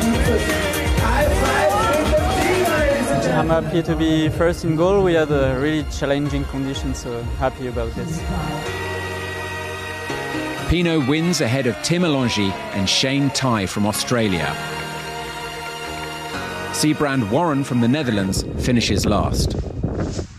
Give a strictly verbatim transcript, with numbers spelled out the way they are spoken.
I'm happy to be first in goal. We had a really challenging conditions, so happy about this. Pinot wins ahead of Tim Alongi and Shane Tai from Australia. Siebrand Warren from the Netherlands finishes last.